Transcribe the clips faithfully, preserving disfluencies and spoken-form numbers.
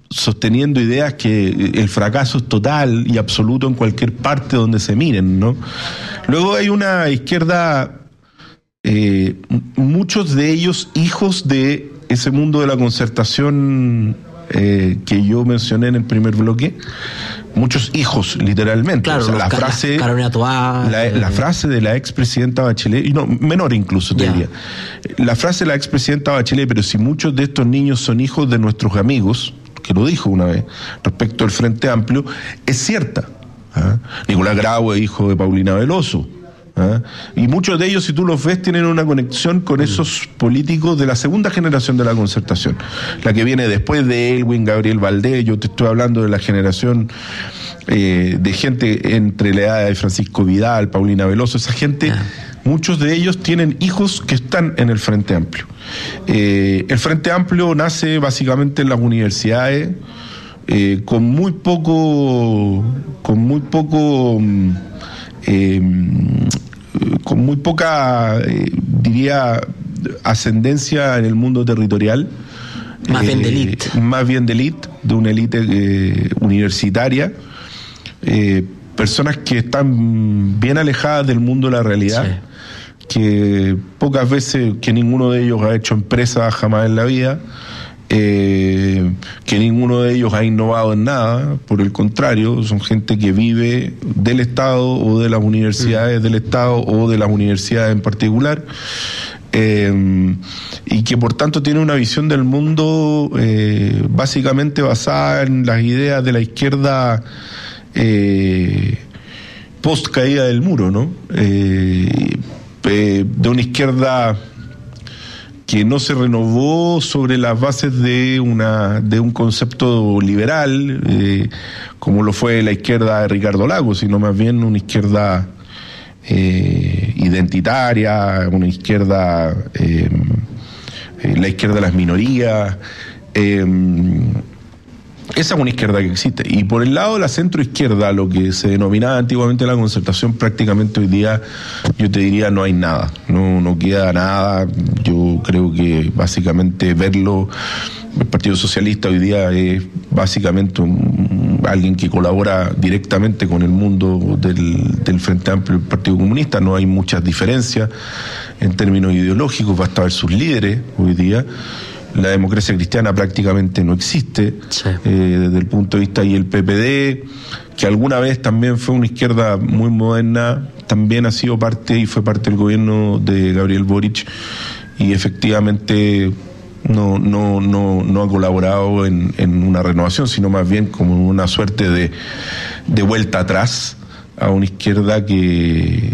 sosteniendo ideas que el fracaso es total y absoluto en cualquier parte donde se miren, ¿no? Luego hay una izquierda, eh, muchos de ellos hijos de ese mundo de la concertación eh, que yo mencioné en el primer bloque, muchos hijos, literalmente. Claro, o sea, la ca- frase, Carolina Toá, la, eh, la frase de la expresidenta Bachelet, y no, menor incluso, te Ya. diría. La frase de la expresidenta Bachelet, pero si muchos de estos niños son hijos de nuestros amigos, que lo dijo una vez, respecto al Frente Amplio, es cierta. ¿Ah? Nicolás Grau es hijo de Paulina Veloso. ¿Ah? Y muchos de ellos, si tú los ves, tienen una conexión con esos políticos de la segunda generación de la concertación, la que viene después de Elwin, Gabriel Valdés. Yo te estoy hablando de la generación eh, de gente entre la edad de Francisco Vidal, Paulina Veloso, esa gente, Ah. muchos de ellos tienen hijos que están en el Frente Amplio. Eh, el Frente Amplio nace básicamente en las universidades, eh, con muy poco, con muy poco, eh, con muy poca, eh, diría, ascendencia en el mundo territorial. Más eh, bien de élite. Más bien de élite, de una élite eh, universitaria. Eh, personas que están bien alejadas del mundo de la realidad, sí. que pocas veces, que ninguno de ellos ha hecho empresa jamás en la vida, eh, que ninguno de ellos ha innovado en nada, por el contrario, son gente que vive del Estado o de las universidades mm. del Estado o de las universidades en particular, eh, y que por tanto tiene una visión del mundo eh, básicamente basada en las ideas de la izquierda eh, post caída del muro, ¿no? Eh, eh, de una izquierda que no se renovó sobre las bases de una de un concepto liberal, eh, como lo fue la izquierda de Ricardo Lagos, sino más bien una izquierda eh, identitaria, una izquierda, eh, eh, la izquierda de las minorías. Eh, Esa es una izquierda que existe. Y por el lado de la centroizquierda, lo que se denominaba antiguamente la concertación, prácticamente hoy día, yo te diría, no hay nada. No, no queda nada. Yo creo que básicamente verlo, el Partido Socialista hoy día es básicamente un, alguien que colabora directamente con el mundo del, del Frente Amplio y el Partido Comunista. No hay muchas diferencias en términos ideológicos, basta ver sus líderes hoy día. La democracia cristiana prácticamente no existe, sí. eh, desde el punto de vista, y el P P D, que alguna vez también fue una izquierda muy moderna, también ha sido parte y fue parte del gobierno de Gabriel Boric, y efectivamente no no no no ha colaborado en, en una renovación, sino más bien como una suerte de, de vuelta atrás a una izquierda que,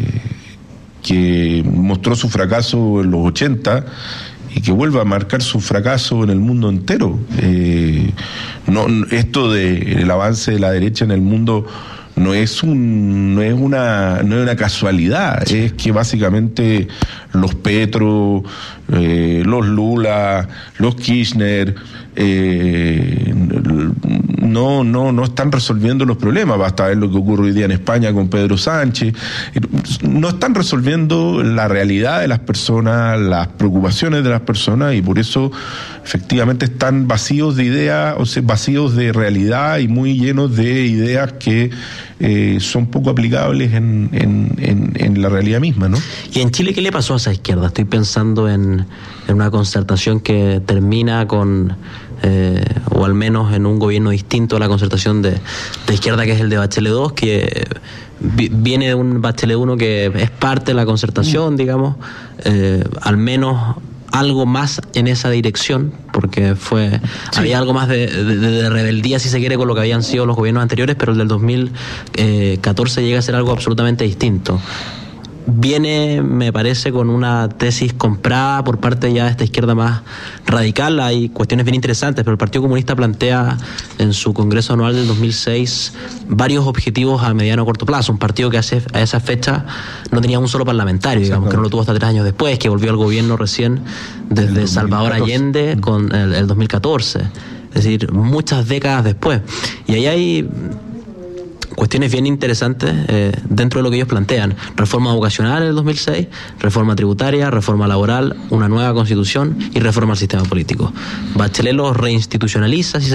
que mostró su fracaso en los ochenta y que vuelva a marcar su fracaso en el mundo entero. Eh, no, esto de el avance de la derecha en el mundo no es un, no es una, no es una casualidad, es que básicamente los Petro, eh, los Lula, los Kirchner, eh, no, no, no están resolviendo los problemas. Basta ver lo que ocurre hoy día en España con Pedro Sánchez. No están resolviendo la realidad de las personas, las preocupaciones de las personas, y por eso efectivamente están vacíos de ideas, o sea, vacíos de realidad y muy llenos de ideas que eh, son poco aplicables en, en, en, en la realidad misma, ¿no? ¿Y en Chile qué le pasó a esa izquierda? Estoy pensando en, en una concertación que termina con, eh, o al menos en un gobierno distinto a la concertación de, de izquierda, que es el de Bachelet dos, que vi, viene de un Bachelet uno que es parte de la concertación, digamos, eh, al menos algo más en esa dirección, porque fue sí. había algo más de, de, de rebeldía, si se quiere, con lo que habían sido los gobiernos anteriores, pero el del dos mil catorce llega a ser algo absolutamente distinto. Viene, me parece, con una tesis comprada por parte ya de esta izquierda más radical. Hay cuestiones bien interesantes, pero el Partido Comunista plantea en su Congreso Anual del dos mil seis varios objetivos a mediano o corto plazo. Un partido que hace, a esa fecha no tenía un solo parlamentario, digamos, que no lo tuvo hasta tres años después, que volvió al gobierno recién desde Salvador Allende con el, el dos mil catorce. Es decir, muchas décadas después. Y ahí hay cuestiones bien interesantes eh, dentro de lo que ellos plantean. Reforma educacional en el dos mil seis, reforma tributaria, reforma laboral, una nueva constitución y reforma al sistema político. Bachelet los reinstitucionaliza, si se